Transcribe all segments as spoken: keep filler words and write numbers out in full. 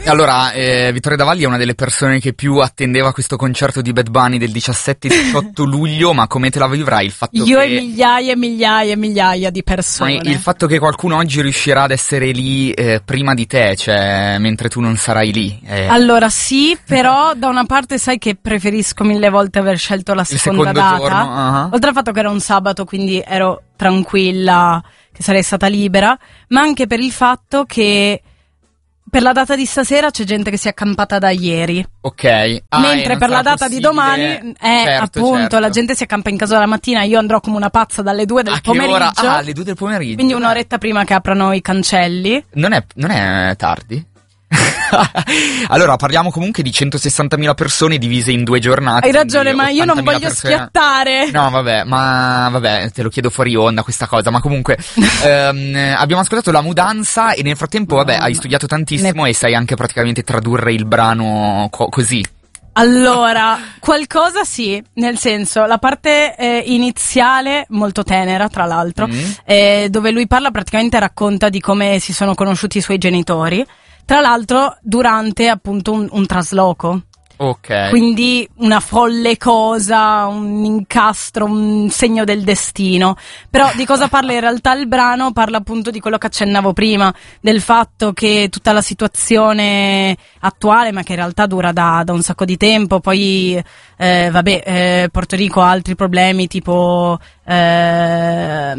Allora, eh, Vittorio Davalli è una delle persone che più attendeva questo concerto di Bad Bunny del diciassette e diciotto luglio, ma come te la vivrai il fatto Io che... e migliaia e migliaia e migliaia di persone. Il fatto che qualcuno oggi riuscirà ad essere lì eh, prima di te, cioè mentre tu non sarai lì. Eh. Allora sì, però da una parte sai che preferisco mille volte aver scelto la seconda data. Giorno, uh-huh. Oltre al fatto che era un sabato, quindi ero tranquilla che sarei stata libera, ma anche per il fatto che per la data di stasera c'è gente che si è accampata da ieri. Ok. Ah, mentre per la data possibile. di domani è certo, appunto certo. la gente si accampa in casa dalla mattina. Io andrò come una pazza dalle due del A che pomeriggio. ora? Ah, alle due del pomeriggio. Quindi un'oretta prima che aprano i cancelli. Non è, non è tardi? Allora parliamo comunque di centosessantamila persone divise in due giornate. Hai ragione, ma io non voglio persone... schiattare. No vabbè, ma vabbè, te lo chiedo fuori onda questa cosa. Ma comunque ehm, abbiamo ascoltato La Mudanza e nel frattempo vabbè hai studiato tantissimo ne... e sai anche praticamente tradurre il brano co- così. Allora, qualcosa sì, nel senso, la parte eh, iniziale, molto tenera tra l'altro, mm. eh, dove lui parla praticamente racconta di come si sono conosciuti i suoi genitori, tra l'altro durante appunto un, un trasloco. Ok. Quindi una folle cosa, un incastro, un segno del destino. Però di cosa parla in realtà il brano? Parla appunto di quello che accennavo prima, del fatto che tutta la situazione attuale, ma che in realtà dura da, da un sacco di tempo, poi eh, vabbè, eh, Porto Rico ha altri problemi tipo... Eh,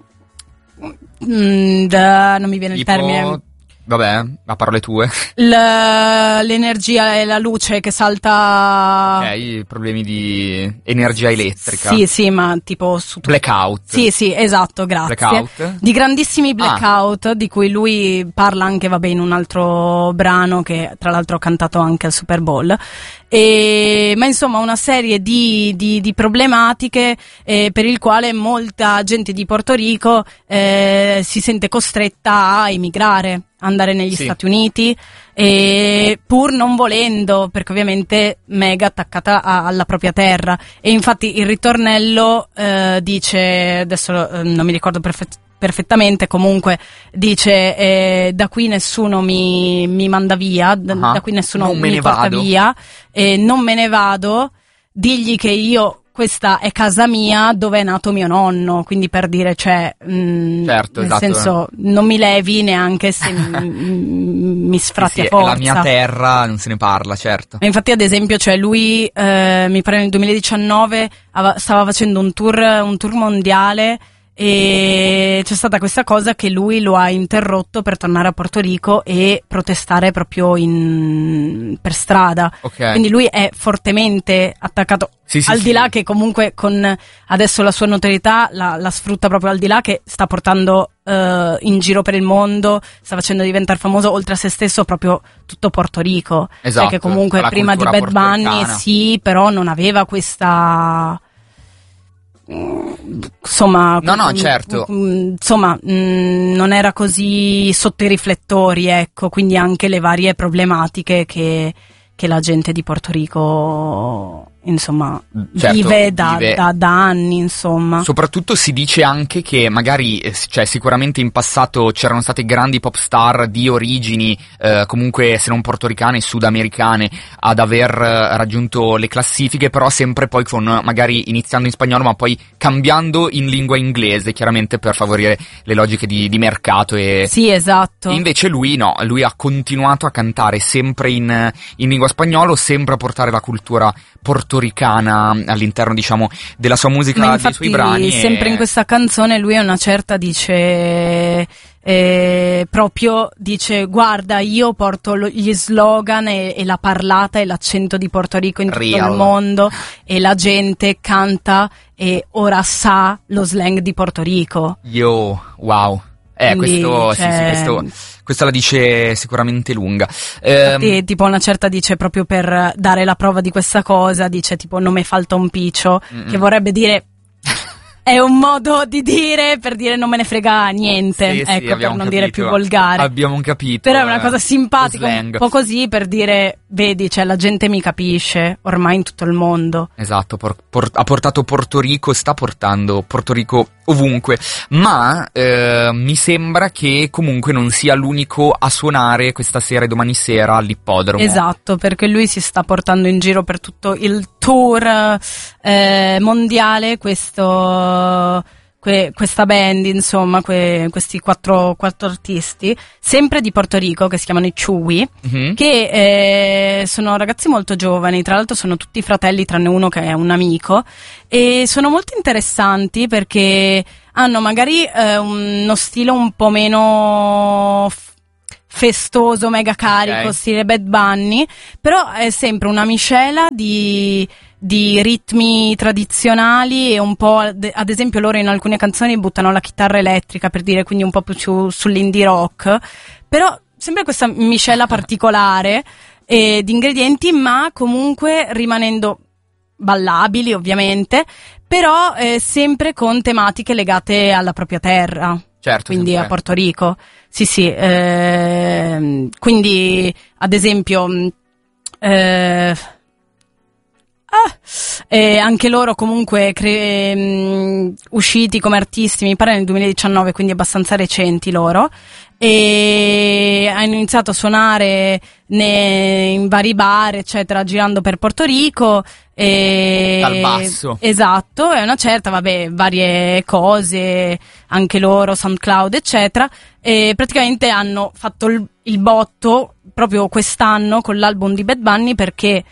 mm, da, non mi viene tipo... il termine... Vabbè, a parole tue. L- l'energia e la luce che salta. Ok, problemi di energia elettrica. Sì, sì, ma tipo su tu- blackout. Sì, sì, esatto, grazie. Blackout. Di grandissimi blackout, ah. di cui lui parla anche, vabbè, in un altro brano che tra l'altro ho cantato anche al Super Bowl. E, ma insomma una serie di, di, di problematiche eh, per il quale molta gente di Porto Rico eh, si sente costretta a emigrare, andare negli sì. Stati Uniti, e pur non volendo, perché ovviamente mega attaccata a, alla propria terra. E infatti il ritornello eh, dice, adesso eh, non mi ricordo perfettamente perfettamente, comunque dice eh, da qui nessuno mi, mi manda via, da, uh-huh. da qui nessuno non mi porta vado. via, e non me ne vado, digli che io, questa è casa mia dove è nato mio nonno, quindi per dire, cioè mh, certo, nel esatto. senso non mi levi neanche se m- mi sfratti sì, a sì, forza. è la mia terra, non se ne parla, certo. E infatti ad esempio, cioè lui eh, mi pare nel duemiladiciannove ava- stava facendo un tour, un tour mondiale, e c'è stata questa cosa che lui lo ha interrotto per tornare a Porto Rico e protestare proprio in, per strada. Okay. Quindi lui è fortemente attaccato, sì, sì, al sì. di là che comunque con adesso la sua notorietà la, la sfrutta proprio, al di là che sta portando uh, in giro per il mondo, sta facendo diventare famoso oltre a se stesso proprio tutto Porto Rico. Esatto, cioè che comunque prima di Bad Bunny sì, però non aveva questa... insomma no no certo insomma mh, non era così sotto i riflettori, ecco, quindi anche le varie problematiche che, che la gente di Porto Rico insomma certo, vive, da, vive. Da, da anni, insomma. Soprattutto si dice anche che magari, cioè sicuramente in passato c'erano state grandi pop star di origini eh, comunque se non portoricane, sudamericane, ad aver eh, raggiunto le classifiche, però sempre poi con magari iniziando in spagnolo ma poi cambiando in lingua inglese, chiaramente per favorire le logiche di, di mercato. E sì, esatto. Invece lui no, lui ha continuato a cantare sempre in, in lingua spagnola, sempre a portare la cultura portoricana all'interno, diciamo, della sua musica, ma dei suoi brani. Sempre e... in questa canzone lui a una certa dice eh, proprio dice: guarda, io porto lo, gli slogan e, e la parlata e l'accento di Porto Rico in Real. tutto il mondo, e la gente canta e ora sa lo slang di Porto Rico. Yo, wow. Eh, Quindi, questo, cioè... sì, sì, questo, questa la dice sicuramente lunga. Ehm... E tipo una certa dice, proprio per dare la prova di questa cosa, dice tipo non me falta un piccio, mm-mm. che vorrebbe dire È un modo di dire per dire non me ne frega niente, sì, ecco, sì, per non capito. dire più volgare. Abbiamo capito. Però è una cosa simpatica, eh, un po' così per dire, vedi, cioè la gente mi capisce ormai in tutto il mondo. Esatto, por- por- ha portato Porto Rico, sta portando Porto Rico ovunque, ma eh, mi sembra che comunque non sia l'unico a suonare questa sera e domani sera all'ippodromo. Esatto, perché lui si sta portando in giro per tutto il tour eh, mondiale questo... Que, questa band, insomma, que, questi quattro, quattro artisti, sempre di Porto Rico, che si chiamano i Chewy, mm-hmm. che eh, sono ragazzi molto giovani, tra l'altro sono tutti fratelli tranne uno che è un amico, e sono molto interessanti perché hanno magari eh, uno stile un po' meno f- festoso, mega carico, okay. Stile Bad Bunny, però è sempre una miscela di... di ritmi tradizionali e un po', ad esempio loro in alcune canzoni buttano la chitarra elettrica per dire, quindi un po' più su, sull'indie rock, però sempre questa miscela particolare eh, di ingredienti, ma comunque rimanendo ballabili ovviamente, però eh, sempre con tematiche legate alla propria terra. Certo, quindi sempre. A Porto Rico. Sì, sì, eh, quindi ad esempio eh, Ah, eh, anche loro comunque cre- mh, usciti come artisti, mi pare nel duemiladiciannove, quindi abbastanza recenti loro, e hanno iniziato a suonare ne- in vari bar, eccetera, girando per Porto Rico. E... Dal basso. Esatto, è una certa, vabbè, varie cose, anche loro, SoundCloud, eccetera, e praticamente hanno fatto il, il botto proprio quest'anno con l'album di Bad Bunny perché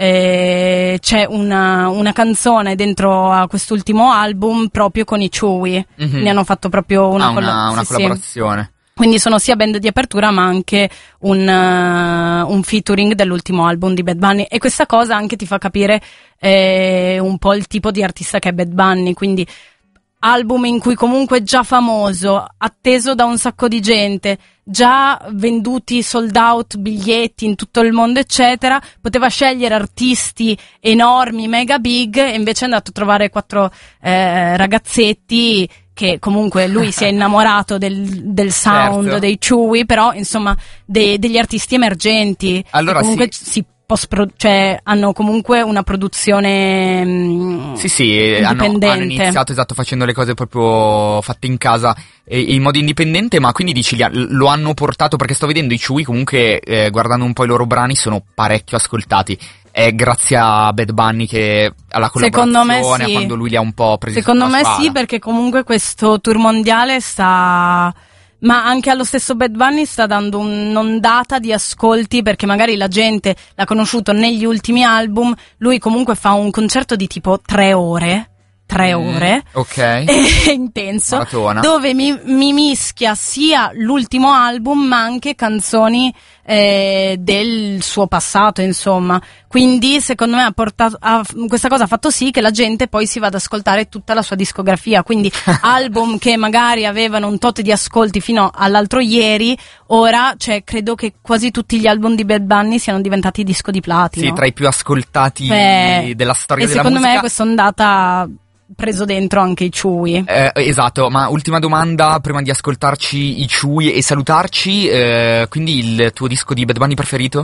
Eh, c'è una, una canzone dentro a quest'ultimo album proprio con i Chewy, mm-hmm. ne hanno fatto proprio una, ah, una, colla- una sì, collaborazione. Sì. Quindi sono sia band di apertura ma anche un, uh, un featuring dell'ultimo album di Bad Bunny, e questa cosa anche ti fa capire eh, un po' il tipo di artista che è Bad Bunny, quindi album in cui comunque è già famoso, atteso da un sacco di gente, già venduti sold out biglietti in tutto il mondo eccetera, poteva scegliere artisti enormi, mega big, e invece è andato a trovare quattro eh, ragazzetti che comunque lui si è innamorato del, del sound, certo. dei Chewy, però insomma de, degli artisti emergenti, allora comunque sì. si cioè hanno comunque una produzione mh, sì sì hanno, hanno iniziato esatto facendo le cose proprio fatte in casa eh, in modo indipendente, ma quindi dici lo hanno portato, perché sto vedendo i Chewy comunque eh, guardando un po' i loro brani sono parecchio ascoltati. È grazie a Bad Bunny che alla collaborazione, secondo me sì. quando lui li ha un po' presi secondo me sulla sì, perché comunque questo tour mondiale sta... ma anche allo stesso Bad Bunny sta dando un'ondata di ascolti, perché magari la gente l'ha conosciuto negli ultimi album, lui comunque fa un concerto di tipo tre ore, tre mm, ore, ok, è intenso, maratona, dove mi, mi mischia sia l'ultimo album ma anche canzoni eh, del suo passato, insomma, quindi secondo me ha portato, ha, questa cosa ha fatto sì che la gente poi si vada ad ascoltare tutta la sua discografia, quindi album che magari avevano un tot di ascolti fino all'altro ieri, ora cioè credo che quasi tutti gli album di Bad Bunny siano diventati disco di platino, sì, tra i più ascoltati eh, della storia e della secondo musica. me questa ondata preso dentro anche i Chewy. Eh, esatto, ma ultima domanda prima di ascoltarci i Chewy e salutarci, eh, quindi il tuo disco di Bad Bunny preferito?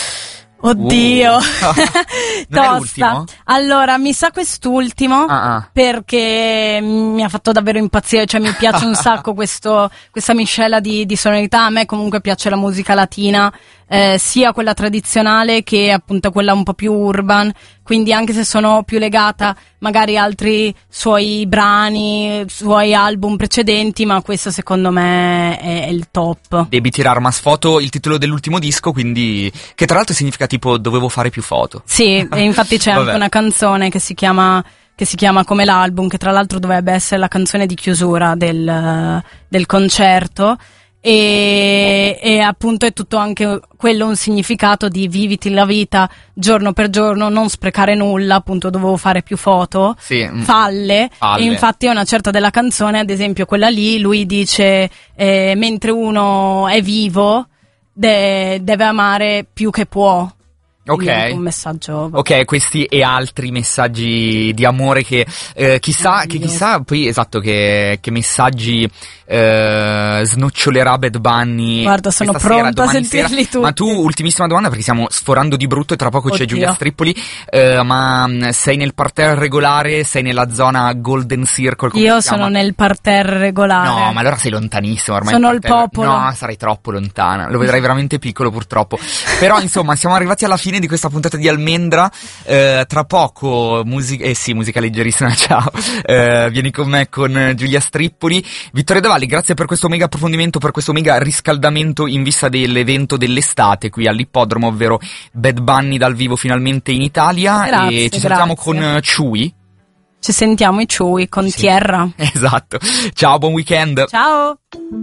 Oddio, uh. Non è l'ultimo? Allora, mi sa quest'ultimo ah, ah. perché mi ha fatto davvero impazzire, cioè mi piace un sacco questo, questa miscela di, di sonorità. A me comunque piace la musica latina, eh, sia quella tradizionale che appunto quella un po' più urban, quindi anche se sono più legata magari a altri suoi brani, suoi album precedenti, ma questo secondo me è, è il top. Devi tirar más foto, il titolo dell'ultimo disco, quindi che tra l'altro significa tipo dovevo fare più foto. Sì, e infatti c'è anche una canzone che si chiama che si chiama come l'album, che tra l'altro dovrebbe essere la canzone di chiusura del, del concerto. E, e appunto è tutto anche quello un significato di viviti la vita giorno per giorno, non sprecare nulla, appunto dovevo fare più foto, sì, falle, falle, e infatti a una certa della canzone, ad esempio quella lì, lui dice eh, mentre uno è vivo de- deve amare più che può, Quindi Ok. anche un messaggio. Ok, questi e altri messaggi di amore che eh, chissà, che Meraviglioso. chissà poi esatto che, che messaggi eh, snocciolerà Bad Bunny. Guarda, sono questa sera, pronta a domani sentirli sera. tutti. Ma tu, ultimissima domanda, perché stiamo sforando di brutto e tra poco c'è Oddio. Giulia Strippoli, eh, ma mh, sei nel parterre regolare, sei nella zona Golden Circle? come Io si chiama? sono nel parterre regolare. No, ma allora sei lontanissimo ormai. Sono il il parterre- popolo. No, sarai troppo lontana. Lo vedrai veramente piccolo purtroppo. Però insomma, siamo arrivati alla fine di questa puntata di Almendra. Eh, tra poco musica, eh sì, musica leggerissima, ciao. Eh, vieni con me con Giulia Strippoli. Vittorio De Valli, grazie per questo mega approfondimento, per questo mega riscaldamento in vista dell'evento dell'estate qui all'ippodromo, ovvero Bad Bunny dal vivo finalmente in Italia. Grazie, e ci sentiamo grazie. con eh, Chewy. Ci sentiamo i Chewy con Sì. Tierra. Esatto. Ciao, buon weekend. Ciao.